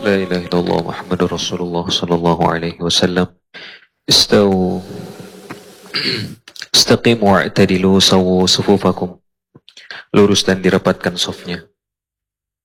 La ilaha illallah Muhammadur Rasulullah sallallahu alaihi wasallam. Istawu istaqimu wa'tadilu sawu sufufakum. Lurus dan dirapatkan safnya.